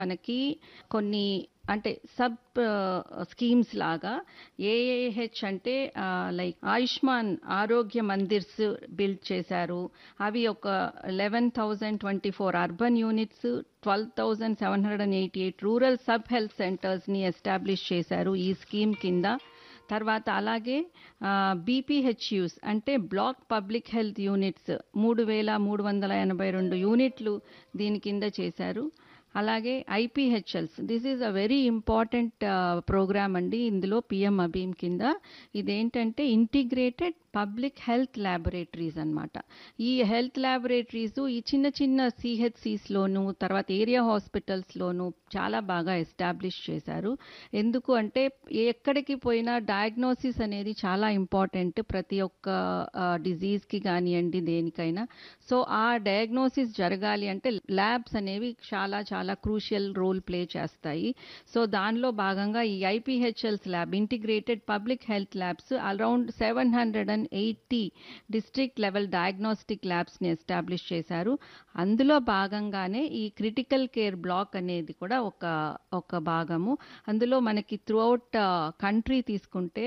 మనకి కొన్ని అంటే స్కీమ్స్ లాగా ఏఏహెచ్ అంటే లైక్ ఆయుష్మాన్ ఆరోగ్య మందిర్స్ బిల్డ్ చేశారు. అవి ఒక 11,024 urban units, 12,788 rural sub health సెంటర్స్ని establish చేశారు ఈ స్కీమ్ కింద. తర్వాత అలాగే బీపీహెచ్యూస్ అంటే బ్లాక్ పబ్లిక్ హెల్త్ యూనిట్స్ 3,382 యూనిట్లు దీని కింద చేశారు. అలాగే IPHLs, this is a very important programme అండి. ఇందులో పిఎం అబీమ్ కింద ఇదేంటంటే ఇంటిగ్రేటెడ్ పబ్లిక్ హెల్త్ ల్యాబొరేటరీస్ అన్నమాట. ఈ హెల్త్ ల్యాబొరేటరీస్ ఈ చిన్న చిన్న సిహెచ్సిస్లోను తర్వాత ఏరియా హాస్పిటల్స్లోను చాలా బాగా ఎస్టాబ్లిష్ చేశారు. ఎందుకు అంటే ఎక్కడికి పోయినా డయాగ్నోసిస్ అనేది చాలా ఇంపార్టెంట్ ప్రతి ఒక్క డిజీజ్కి కానివ్వండి దేనికైనా. సో ఆ డయాగ్నోసిస్ జరగాలి అంటే ల్యాబ్స్ అనేవి చాలా చాలా క్రూషియల్ రోల్ ప్లే చేస్తాయి. సో దానిలో భాగంగా ఈ IPHLs lab integrated public health labs around 780 district level diagnostic ల్యాబ్స్ని establish చేశారు. అందులో భాగంగానే ఈ క్రిటికల్ కేర్ బ్లాక్ అనేది కూడా ఒక భాగము. అందులో మనకి త్రూఅవుట్ కంట్రీ తీసుకుంటే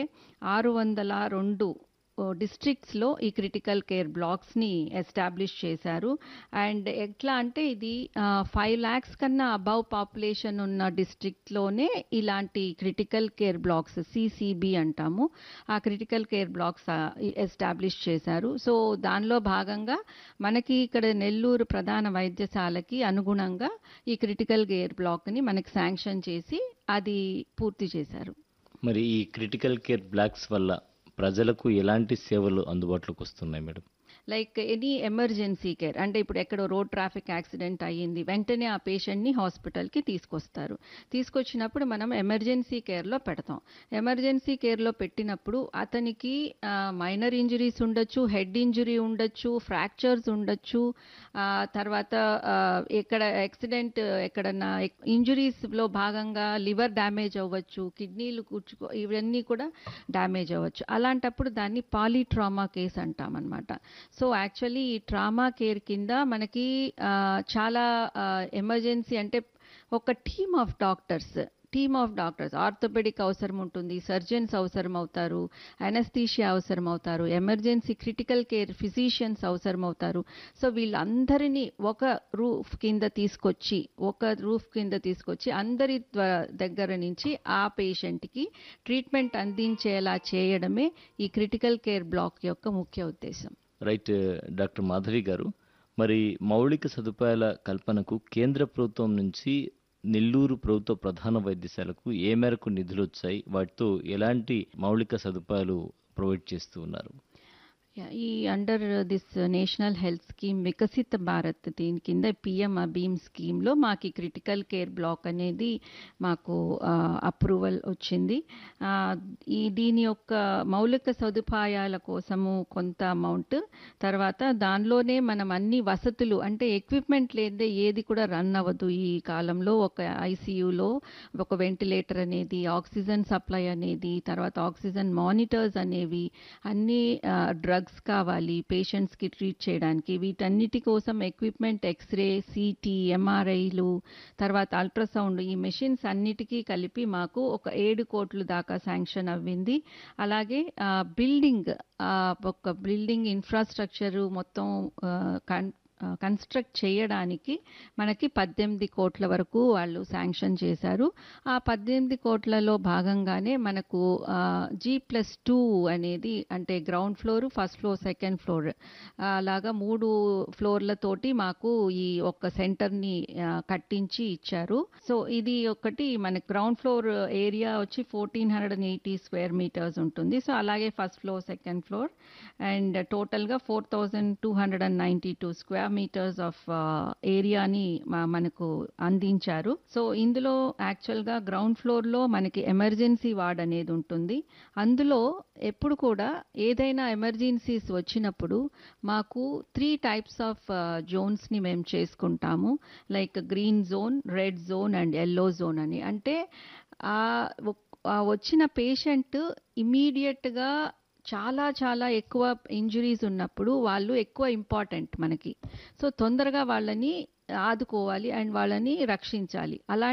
602 డిస్ట్రిక్ట్స్లో ఈ క్రిటికల్ కేర్ బ్లాక్స్ని ఎస్టాబ్లిష్ చేశారు. అండ్ ఎట్లా అంటే ఇది 5 lakhs కన్నా అబవ్ పాపులేషన్ ఉన్న డిస్ట్రిక్ట్లోనే ఇలాంటి క్రిటికల్ కేర్ బ్లాక్స్ సిసిబి అంటాము, ఆ క్రిటికల్ కేర్ బ్లాక్స్ ఎస్టాబ్లిష్ చేశారు. సో దానిలో భాగంగా మనకి ఇక్కడ నెల్లూరు ప్రధాన వైద్యశాలకి అనుగుణంగా ఈ క్రిటికల్ కేర్ బ్లాక్ని మనకి శాంక్షన్ చేసి అది పూర్తి చేశారు. మరి ఈ క్రిటికల్ కేర్ బ్లాక్స్ వల్ల ప్రజలకు ఎలాంటి సేవలు అందుబాటులోకి వస్తున్నాయి madam? Like any emergency care అంటే ఇప్పుడు ఎక్కడో రోడ్ ట్రాఫిక్ యాక్సిడెంట్ అయ్యింది, వెంటనే ఆ పేషెంట్ని హాస్పిటల్కి తీసుకొస్తారు. తీసుకొచ్చినప్పుడు మనం ఎమర్జెన్సీ కేర్లో పెడతాం. ఎమర్జెన్సీ కేర్లో పెట్టినప్పుడు అతనికి మైనర్ ఇంజరీస్ ఉండొచ్చు, హెడ్ ఇంజరీ ఉండొచ్చు, ఫ్రాక్చర్స్ ఉండొచ్చు, తర్వాత ఎక్కడ యాక్సిడెంట్ ఎక్కడన్నా ఇంజరీస్లో భాగంగా లివర్ డ్యామేజ్ అవ్వచ్చు, కిడ్నీలు ఇవన్నీ కూడా డ్యామేజ్ అవ్వచ్చు. అలాంటప్పుడు దాన్ని పాలీట్రామా కేస్ అంటామన్నమాట. సో యాక్చువల్లీ ఈ ట్రామా కేర్ కింద మనకి చాలా ఎమర్జెన్సీ అంటే ఒక టీమ్ ఆఫ్ డాక్టర్స్ ఆర్థోపెడిక్ అవసరం ఉంటుంది, సర్జన్స్ అవసరం అవుతారు, అనస్థీషియా అవసరం అవుతారు, ఎమర్జెన్సీ క్రిటికల్ కేర్ ఫిజిషియన్స్ అవసరం అవుతారు. సో వీళ్ళందరినీ ఒక రూఫ్ కింద తీసుకొచ్చి అందరి దగ్గర నుంచి ఆ పేషెంట్కి ట్రీట్మెంట్ అందించేలా చేయడమే ఈ క్రిటికల్ కేర్ బ్లాక్ యొక్క ముఖ్య ఉద్దేశం. రైట్ డాక్టర్ మాధవి గారు, మరి మౌలిక సదుపాయాల కల్పనకు కేంద్ర ప్రభుత్వం నుంచి నెల్లూరు ప్రభుత్వ ప్రధాన వైద్యశాలకు ఏ మేరకు నిధులు వచ్చాయి, వాటితో ఎలాంటి మౌలిక సదుపాయాలు ప్రొవైడ్ చేస్తూ ఉన్నారు? ఈ under this national health scheme వికసిత భారత్ దీని కింద పిఎం అబీమ్ స్కీమ్లో మాకు క్రిటికల్ కేర్ బ్లాక్ అనేది మాకు అప్రూవల్ వచ్చింది. దీని యొక్క మౌలిక సదుపాయాల కోసము కొంత అమౌంట్, తర్వాత దానిలోనే మనం అన్ని వసతులు అంటే ఎక్విప్మెంట్ లేదే ఏది కూడా రన్ అవ్వదు ఈ కాలంలో. ఒక ఐసీయూలో ఒక వెంటిలేటర్ అనేది, ఆక్సిజన్ సప్లై అనేది, తర్వాత ఆక్సిజన్ మానిటర్స్ అనేవి, అన్ని డ్రగ్స్ కావాలి పేషెంట్స్కి ట్రీట్ చేయడానికి. వీటన్నిటి కోసం ఎక్విప్మెంట్ ఎక్స్రే, సిటీ, ఎంఆర్ఐలు, తర్వాత అల్ట్రాసౌండ్, ఈ మెషిన్స్ అన్నిటికీ కలిపి మాకు ఒక 7 కోట్లు దాకా శాంక్షన్ అవ్వింది. అలాగే ఒక బిల్డింగ్ ఇన్ఫ్రాస్ట్రక్చరు మొత్తం కన్స్ట్రక్ట్ చేయడానికి మనకి 18 కోట్ల వరకు వాళ్ళు శాంక్షన్ చేశారు. ఆ 18 కోట్లలో భాగంగానే మనకు G+2 అనేది అంటే ground floor, first floor, second floor అలాగా 3 ఫ్లోర్లతోటి మాకు ఈ ఒక్క సెంటర్ని కట్టించి ఇచ్చారు. సో ఇది ఒకటి మనకి గ్రౌండ్ ఫ్లోర్ ఏరియా వచ్చి 1480 స్క్వేర్ మీటర్స్ ఉంటుంది. సో అలాగే first floor, second floor and టోటల్గా 4292 స్క్వేర్ మీటర్స్ ఆఫ్ ఏరియాని మనకు అందించారు. సో ఇందులో యాక్చువల్గా గ్రౌండ్ ఫ్లోర్లో మనకి ఎమర్జెన్సీ వార్డ్ అనేది ఉంటుంది. అందులో ఎప్పుడు కూడా ఏదైనా ఎమర్జెన్సీస్ వచ్చినప్పుడు మాకు 3 types ఆఫ్ జోన్స్ని మేము చేసుకుంటాము. Like green zone, red zone and yellow zone అని. అంటే వచ్చిన పేషెంట్ ఇమీడియట్గా చాలా చాలా ఎక్కువ ఇంజురీస్ ఉన్నప్పుడు వాళ్ళు ఎక్కువ ఇంపార్టెంట్ మనకి. సో తొందరగా వాళ్ళని ఆదుకోవాలి అండ్ వాళ్ళని రక్షించాలి.